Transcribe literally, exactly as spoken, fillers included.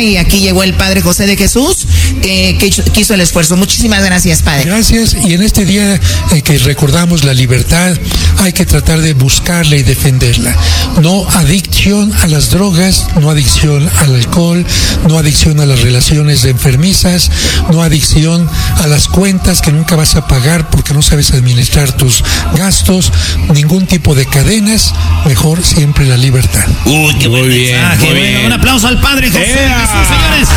y aquí llegó el Padre José de Jesús, eh, que, que hizo el esfuerzo. Muchísimas gracias, Padre. Gracias, y en este día eh, que recordamos la libertad, hay que tratar de buscarla y defenderla. No adicción a las drogas, no adicción al alcohol, no adicción a las relaciones enfermizas, no adicción a las cuentas que nunca vas a pagar porque no sabes administrar tus gastos, ningún tipo de cadenas, mejor siempre la libertad. Uy, qué buen Muy bien, mensaje. muy Bueno, bien. un aplauso al Padre José de Jesús, señores.